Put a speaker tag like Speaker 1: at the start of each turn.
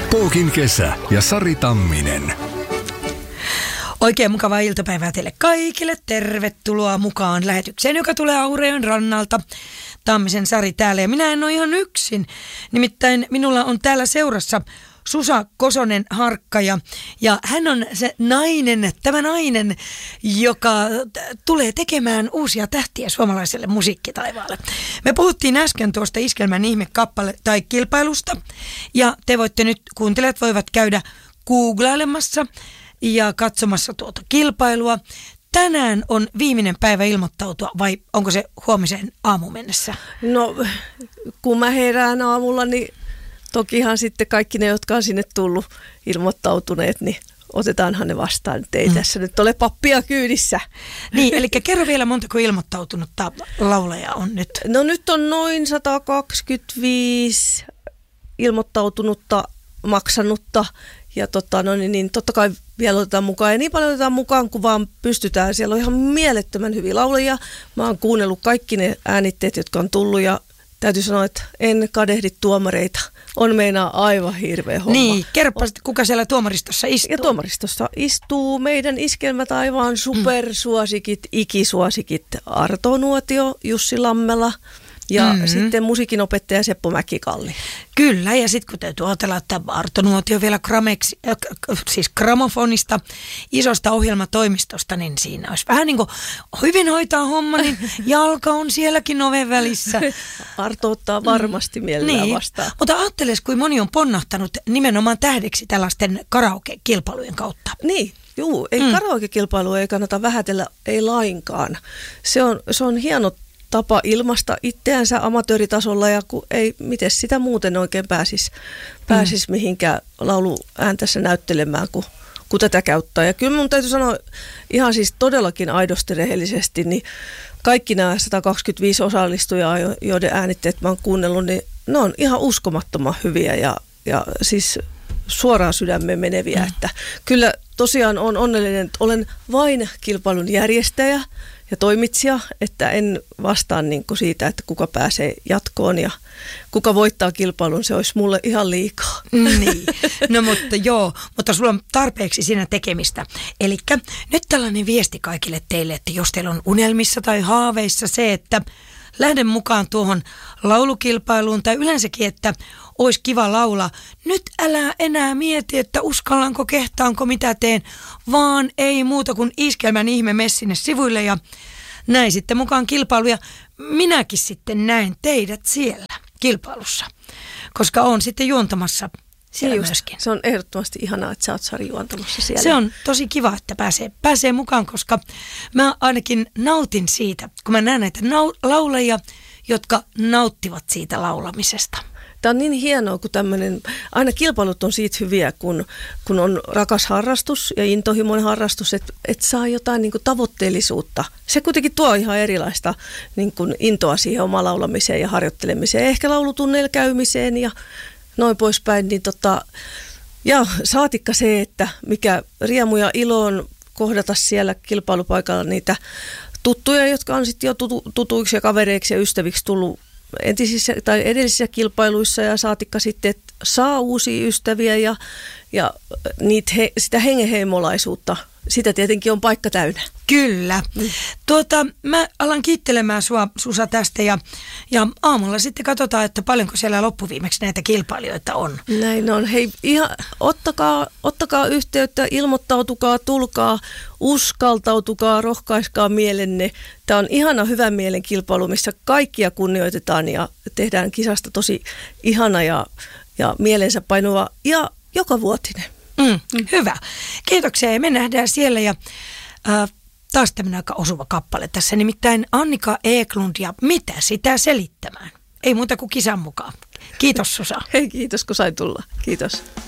Speaker 1: Kookin kesä ja Sari Tamminen.
Speaker 2: Oikein mukavaa iltapäivää teille kaikille. Tervetuloa mukaan lähetykseen, joka tulee Aurajoen rannalta. Tammisen Sari täällä ja minä en ole ihan yksin. Nimittäin minulla on täällä seurassa Susa Kosonen-Harkka ja hän on se tämä nainen, joka tulee tekemään uusia tähtiä suomalaiselle musiikkitaivaalle. Me puhuttiin äsken tuosta Iskelmän ihmekappale tai kilpailusta ja te voitte nyt, kuuntelijat voivat käydä googlailemassa ja katsomassa tuota kilpailua. Tänään on viimeinen päivä ilmoittautua vai onko se huomiseen aamuun mennessä?
Speaker 3: No, kun mä herään aamulla, niin tokihan sitten kaikki ne, jotka on sinne tullut ilmoittautuneet, niin otetaanhan ne vastaan. Ei tässä nyt ole pappia kyydissä.
Speaker 2: Niin, eli kerro vielä montako ilmoittautunutta laulajaa on nyt?
Speaker 3: No nyt on noin 125 ilmoittautunutta, maksanutta. Ja totta kai vielä otetaan mukaan. Ja niin paljon otetaan mukaan, kun vaan pystytään. Siellä on ihan mielettömän hyviä laulajia. Mä oon kuunnellut kaikki ne äänitteet, jotka on tullut. Ja täytyy sanoa, että en kadehdi tuomareita. On meinaa aivan hirveä homma.
Speaker 2: Niin, kerropa sitten, kuka siellä tuomaristossa istuu.
Speaker 3: Ja tuomaristossa istuu meidän Iskelmätaivaan supersuosikit, ikisuosikit Arto Nuotio, Jussi Lammela ja sitten musiikinopettaja Seppo Mäkikalli.
Speaker 2: Kyllä, ja sitten kun täytyy ajatella, että Arto Nuotio vielä gramofonista, isosta ohjelmatoimistosta, niin siinä olisi vähän niin kuin hyvin hoitaa homma, niin jalka on sielläkin oven välissä.
Speaker 3: Arto ottaa varmasti mielellään vastaan.
Speaker 2: Mutta ajatteles, kuin moni on ponnahtanut nimenomaan tähdeksi tällaisten karaoke-kilpailujen kautta.
Speaker 3: Niin. Juu, ei karaoke-kilpailua ei kannata vähätellä, ei lainkaan. Se on hieno tapa ilmaista itseänsä amatööritasolla ja miten sitä muuten oikein pääsis mihinkään lauluääntässä näyttelemään, kun tätä käyttää. Ja kyllä mun täytyy sanoa ihan siis todellakin aidosti rehellisesti, niin kaikki nämä 125 osallistujaa, joiden äänitteet mä oon kuunnellut, niin ne on ihan uskomattoman hyviä ja siis suoraan sydämeen meneviä. Että kyllä tosiaan on onnellinen, että olen vain kilpailun järjestäjä ja toimitsija, että en vastaan niin kuin siitä, että kuka pääsee jatkoon ja kuka voittaa kilpailun, se olisi mulle ihan liikaa.
Speaker 2: Niin, no mutta sulla on tarpeeksi siinä tekemistä. Elikkä nyt tällainen viesti kaikille teille, että jos teillä on unelmissa tai haaveissa se, että lähden mukaan tuohon laulukilpailuun tai yleensäkin, että olisi kiva laulaa. Nyt älä enää mieti, että uskallanko, kehtaanko, mitä teen, vaan ei muuta kuin Iskelmän ihme mene sinne sivuille ja näin sitten mukaan kilpailuja. Minäkin sitten näen teidät siellä kilpailussa, koska olen sitten juontamassa siellä myöskin.
Speaker 3: Se on ehdottomasti ihanaa, että sä oot Sari juontamassa siellä.
Speaker 2: Se on tosi kiva, että pääsee mukaan, koska mä ainakin nautin siitä, kun mä näen näitä laulajia, jotka nauttivat siitä laulamisesta.
Speaker 3: Tämä on niin hienoa, kun aina kilpailut on siitä hyviä, kun on rakas harrastus ja intohimoinen harrastus, että saa jotain niin kuin tavoitteellisuutta. Se kuitenkin tuo ihan erilaista niin kuin intoa siihen omaan laulamiseen ja harjoittelemiseen, ehkä laulutunneilla käymiseen ja noin poispäin. Ja saatikka se, että mikä riemu ja ilo on kohdata siellä kilpailupaikalla niitä tuttuja, jotka on sitten jo tutuiksi ja kavereiksi ja ystäviksi tullut entisissä tai edellisissä kilpailuissa ja saatikka sitten, että saa uusia ystäviä ja sitä hengenheimolaisuutta, sitä tietenkin on paikka täynnä.
Speaker 2: Kyllä. Mä alan kiittelemään sua, Susa, tästä ja aamulla sitten katsotaan, että paljonko siellä loppuviimeksi näitä kilpailijoita on.
Speaker 3: Näin on. Hei, ihan ottakaa yhteyttä, ilmoittautukaa, tulkaa, uskaltautukaa, rohkaiskaa mielenne. Tämä on ihana hyvän mielen kilpailu, missä kaikkia kunnioitetaan ja tehdään kisasta tosi ihana ja mielensä painuva ja jokavuotinen.
Speaker 2: Hyvä. Kiitoksia ja me nähdään siellä ja taas tämmöinen aika osuva kappale tässä, nimittäin Annika Eklund ja mitä sitä selittämään. Ei muuta kuin kisan mukaan. Kiitos, Susa.
Speaker 3: Hei, kiitos kun sain tulla. Kiitos.